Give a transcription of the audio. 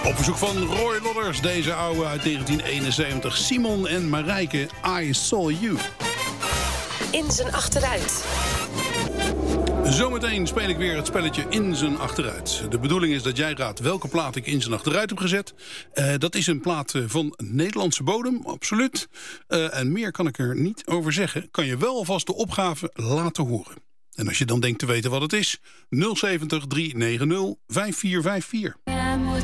Op verzoek van Roy Lodders, deze oude uit 1971. Simon en Marijke, I Saw You. In zijn achteruit. Zometeen speel ik weer het spelletje In zijn achteruit. De bedoeling is dat jij raadt welke plaat ik in zijn achteruit heb gezet. Dat is een plaat van Nederlandse bodem, absoluut. En meer kan ik er niet over zeggen. Kan je wel alvast de opgave laten horen. En als je dan denkt te weten wat het is, 070 390 5454. Mi amo